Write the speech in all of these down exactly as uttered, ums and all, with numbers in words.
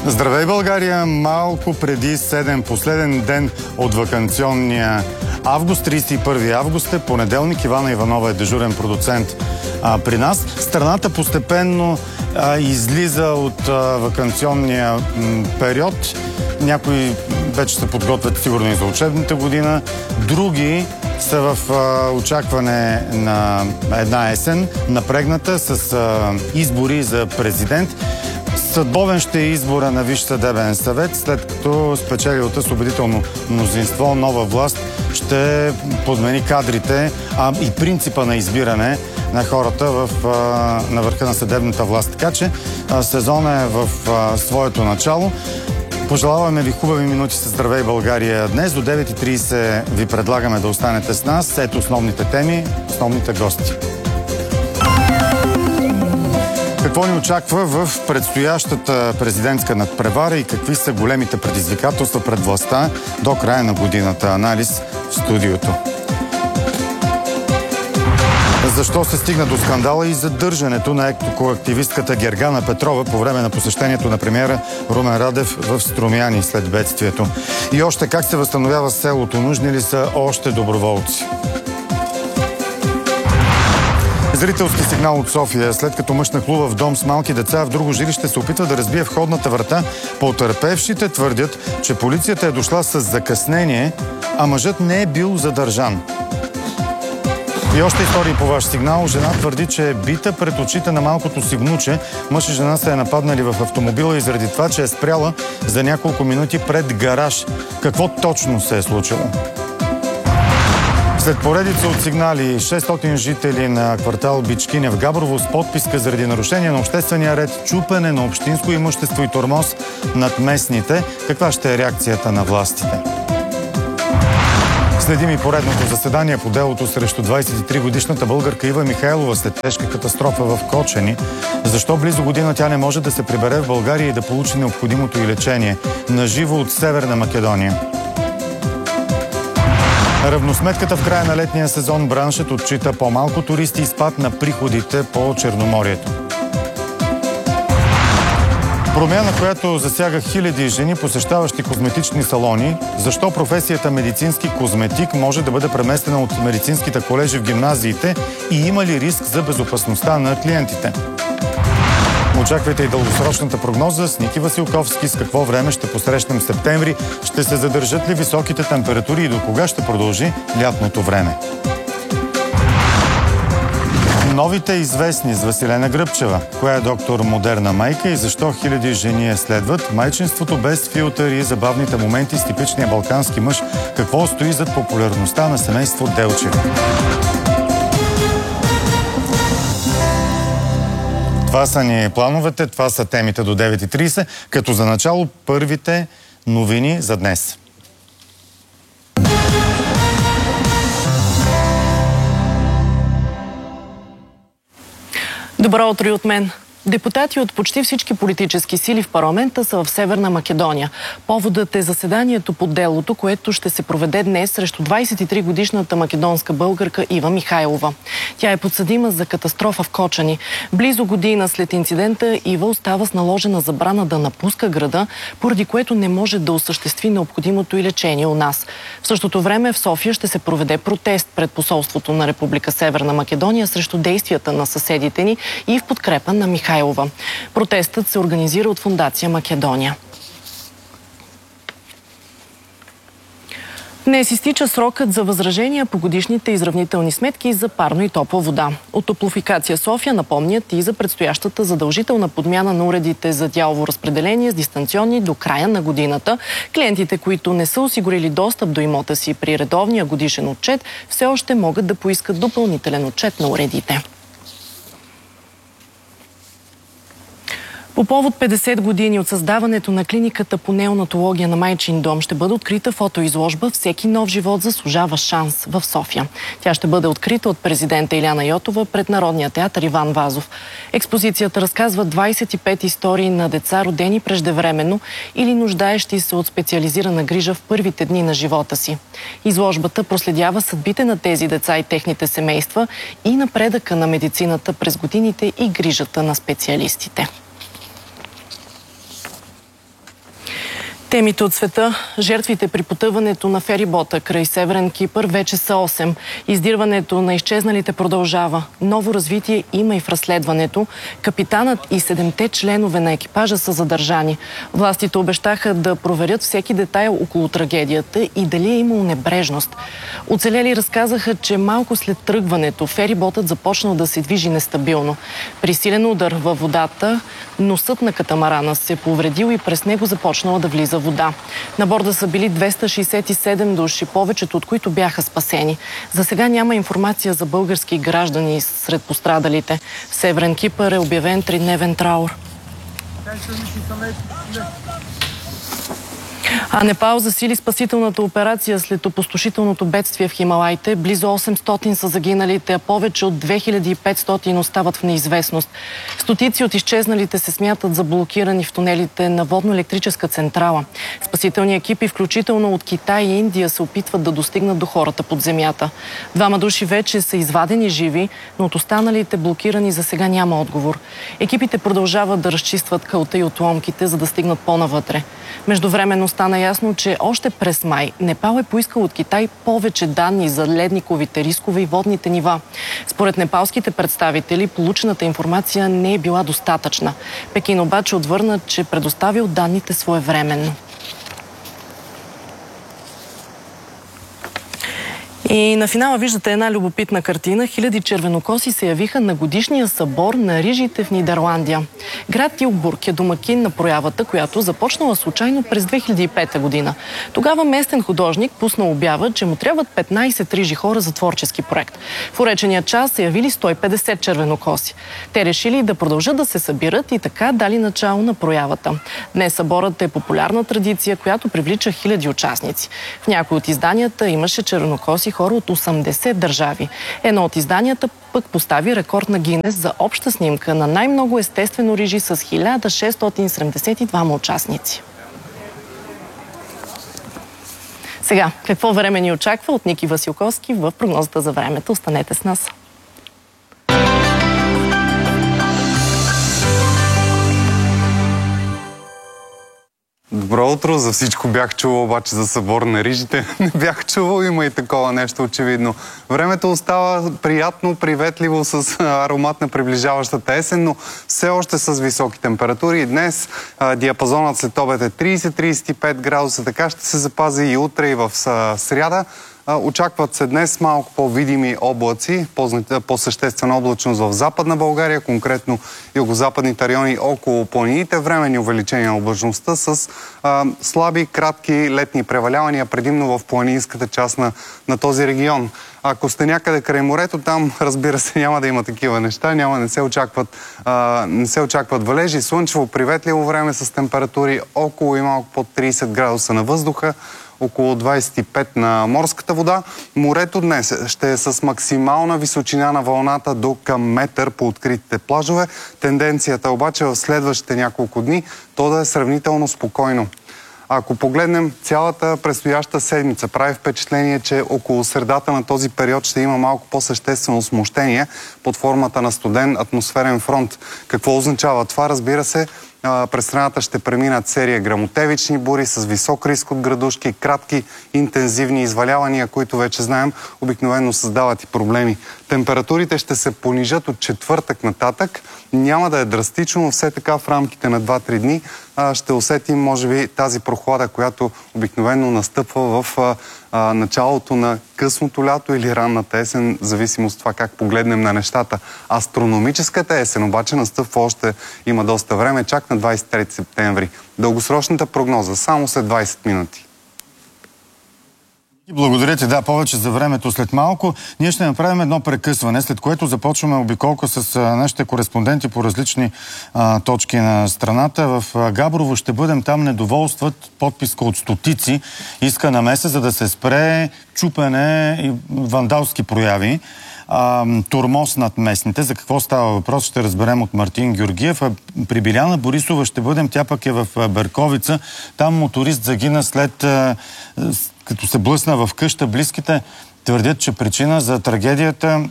Здравей, България! Малко преди седем, последен ден от ваканционния август, тридесет и първи август е понеделник. Ивана Иванова е дежурен продуцент а, при нас. Страната постепенно а, излиза от а, ваканционния м, период. Някои вече се подготвят сигурно и за учебната година. Други са в а, очакване на една есен, напрегната с а, избори за президент. Съдбовен ще е избора на Висш съдебен съвет, след като спечелилата с убедително мнозинство нова власт ще подмени кадрите, а и принципа на избиране на хората в, а, на върха на съдебната власт. Така че а, сезона е в а, своето начало. Пожелаваме ви хубави минути с Здравей, България днес. До девет и тридесет ви предлагаме да останете с нас. Ето основните теми, основните гости. Какво ни очаква в предстоящата президентска надпревара и какви са големите предизвикателства пред властта до края на годината? Анализ в студиото. Защо се стигна до скандала и задържането на екокоактивистката Гергана Петрова по време на посещението на премиера Румен Радев в Струмяни след бедствието? И още как се възстановява селото? Нужни ли са още доброволци? Зрителски сигнал от София. След като мъж нахлува в дом с малки деца, в друго жилище се опитва да разбие входната врата. Потърпевшите твърдят, че полицията е дошла с закъснение, а мъжът не е бил задържан. И още истории по ваш сигнал. Жена твърди, че е бита пред очите на малкото си внуче. Мъж и жена се е нападнали в автомобила и заради това, че е спряла за няколко минути пред гараж. Какво точно се е случило? След поредица от сигнали, шестстотин жители на квартал Бичкиня в Габрово с подписка заради нарушение на обществения ред, чупене на общинско имущество и тормоз над местните. Каква ще е реакцията на властите? Следим и поредното заседание по делото срещу двадесет и три годишната българка Ива Михайлова след тежка катастрофа в Кочани. Защо близо година тя не може да се прибере в България и да получи необходимото й лечение? Наживо от Северна Македония. Равносметката в края на летния сезон, браншът отчита по-малко туристи и спад на приходите по Черноморието. Промяна, която засяга хиляди жени, посещаващи козметични салони. Защо професията медицински козметик може да бъде преместена от медицинските колежи в гимназиите и има ли риск за безопасността на клиентите? Очаквайте и дългосрочната прогноза с Ники Василковски. С какво време ще посрещнем септември? Ще се задържат ли високите температури и до кога ще продължи лятното време? Новите известни с Василена Гръбчева. Коя е доктор модерна майка и защо хиляди жени я следват? Майчинството без филтър и забавните моменти с типичния балкански мъж. Какво стои зад популярността на семейство Делчев? Това са ни плановете, това са темите до девет и тридесет, като за начало първите новини за днес. Добро утро и от мен. Депутати от почти всички политически сили в парламента са в Северна Македония. Поводът е заседанието по делото, което ще се проведе днес срещу двадесет и три годишната македонска българка Ива Михайлова. Тя е подсъдима за катастрофа в Кочани. Близо година след инцидента Ива остава с наложена забрана да напуска града, поради което не може да осъществи необходимото и лечение у нас. В същото време в София ще се проведе протест пред посолството на Република Северна Македония срещу действията на съседите ни и в подкрепа на Михайлова. Протестът се организира от Фондация Македония. Днес изтича срокът за възражения по годишните изравнителни сметки за парно и топла вода. От Топлофикация София напомнят и за предстоящата задължителна подмяна на уредите за дялово разпределение с дистанционни до края на годината. Клиентите, които не са осигурили достъп до имота си при редовния годишен отчет, все още могат да поискат допълнителен отчет на уредите. По повод петдесет години от създаването на клиниката по неонатология на Майчин дом ще бъде открита фотоизложба "Всеки нов живот заслужава шанс" в София. Тя ще бъде открита от президента Иляна Йотова пред Народния театър Иван Вазов. Експозицията разказва двадесет и пет истории на деца, родени преждевременно или нуждаещи се от специализирана грижа в първите дни на живота си. Изложбата проследява съдбите на тези деца и техните семейства и напредъка на медицината през годините и грижата на специалистите. Темите от света. Жертвите при потъването на ферибота край Северен Кипър вече са осем. Издирването на изчезналите продължава. Ново развитие има и в разследването. Капитанът и седемте членове на екипажа са задържани. Властите обещаха да проверят всеки детайл около трагедията и дали е имало небрежност. Оцелели разказаха, че малко след тръгването фериботът започнал да се движи нестабилно. При силен удар във водата носът на катамарана се повредил и през него започнала да влиза вода. На борда са били двеста шейсет и седем души, повечето от които бяха спасени. За сега няма информация за български граждани сред пострадалите. В Северен Кипър е обявен тридневен траур. А Непал засили спасителната операция след опустошителното бедствие в Хималайте. Близо осемстотин са загиналите, а повече от две хиляди и петстотин остават в неизвестност. Стотици от изчезналите се смятат за блокирани в тунелите на водно-електрическа централа. Спасителни екипи, включително от Китай и Индия, се опитват да достигнат до хората под земята. Двама души вече са извадени живи, но от останалите блокирани за сега няма отговор. Екипите продължават да разчистват кълта и отломките, за да стигнат по-навътре. Междувременно стана ясно, че още през май Непал е поискал от Китай повече данни за ледниковите рискове и водните нива. Според непалските представители, получената информация не е била достатъчна. Пекин обаче отвърна, че предоставил данните своевременно. И на финала виждате една любопитна картина. Хиляди червенокоси се явиха на годишния събор на рижите в Нидерландия. Град Тилбург е домакин на проявата, която започнала случайно през две хиляди и пета година. Тогава местен художник пусна обява, че му трябват петнайсет рижи хора за творчески проект. В уречения час се явили сто и петдесет червенокоси. Те решили да продължат да се събират и така дали начало на проявата. Днес съборът е популярна традиция, която привлича хиляди участници. В някои от изданията имаше червенокоси хора от осемдесет държави. Едно от изданията пък постави рекорд на Гинес за обща снимка на най-много естествено рижи с хиляда шестстотин седемдесет и двама участници. Сега, какво време ни очаква от Ники Василковски в прогнозата за времето? Останете с нас. Добро утро! За всичко бях чувал, обаче за събор на рижите не бях чувал. Има и такова нещо очевидно. Времето остава приятно, приветливо, с аромат на приближаващата есен, но все още с високи температури. И днес а, диапазонът след обед е трийсет до трийсет и пет градуса, така ще се запази и утре, и в а, сряда. Очакват се днес малко по-видими облаци, по-съществена облачност в Западна България, конкретно югозападните райони около планините, временни увеличения на облачността с а, слаби, кратки летни превалявания, предимно в планинската част на, на този регион. Ако сте някъде край морето, там, разбира се, няма да има такива неща, няма, не се очакват, а, не се очакват валежи, слънчево, приветливо време с температури около и малко под трийсет градуса на въздуха, около двайсет и пет на морската вода. Морето днес ще е с максимална височина на вълната до към метър по откритите плажове. Тенденцията обаче в следващите няколко дни то да е сравнително спокойно. Ако погледнем цялата предстояща седмица, прави впечатление, че около средата на този период ще има малко по-съществено смущение под формата на студен атмосферен фронт. Какво означава това? Разбира се, през страната ще преминат серия гръмотевични бури с висок риск от градушки, кратки, интензивни извалявания, които вече знаем, обикновено създават и проблеми. Температурите ще се понижат от четвъртък нататък. Няма да е драстично, но все така в рамките на два-три дни ще усетим, може би, тази прохлада, която обикновено настъпва в а, началото на късното лято или ранната есен, в зависимост от това как погледнем на нещата. Астрономическата есен обаче настъпва още, има доста време, чак на двайсет и трети септември. Дългосрочната прогноза само след двайсет минути. Благодаря ти, да, повече за времето след малко. Ние ще направим едно прекъсване, след което започваме обиколка с а, нашите кореспонденти по различни а, точки на страната. В а, Габрово ще бъдем, там недоволстват, подписка от стотици, иска намеса, за да се спре чупене и вандалски прояви. А, турмоз над местните. За какво става въпрос, ще разберем от Мартин Георгиев. А при Биляна Борисова ще бъдем, тя пък е в Берковица. Там моторист загина след а, като се блъсна в къща. Близките твърдят, че причина за трагедията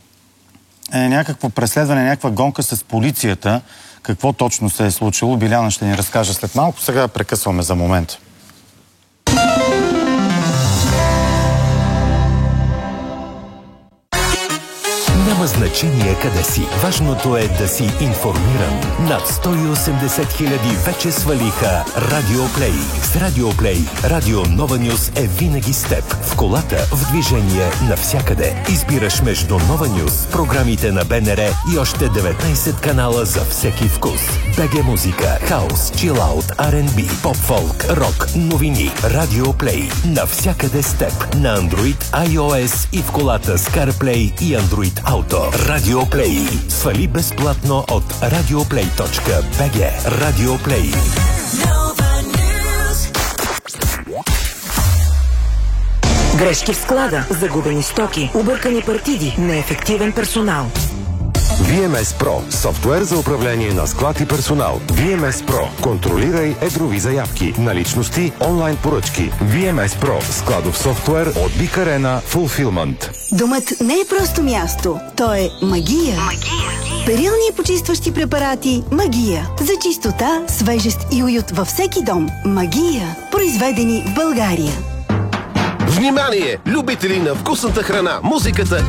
е някакво преследване, някаква гонка с полицията. Какво точно се е случило, Биляна ще ни разкаже след малко. Сега прекъсваме за момент. Няма значение къде си. Важното е да си информиран. Над сто и осемдесет хиляди вече свалиха Радио Плей. С Радио Плей, Радио Нова Нюс е винаги с теб. В колата, в движение, навсякъде. Избираш между Нова Нюс, програмите на БНР и още деветнайсет канала за всеки вкус. БГ музика, хаус, чилаут, Ар енд Би, поп-фолк, рок, новини. Радио Плей. Навсякъде с теб. На Android, iOS и в колата с CarPlay и Android Auto. Радио Плей. Свали безплатно от радиоплей точка би джи. Радио Плей. Грешки в склада, загубени стоки, объркани партиди, неефективен персонал. ви ем ес Pro – софтуер за управление на склад и персонал. ви ем ес Pro – контролирай едрови заявки, наличности, онлайн поръчки. ви ем ес Pro – складов софтуер от Big Arena Fulfillment. Домът не е просто място, то е магия. Магия. Перилни и почистващи препарати Магия. За чистота, свежест и уют във всеки дом. Магия. Произведени в България. Внимание! Любители на вкусната храна, музиката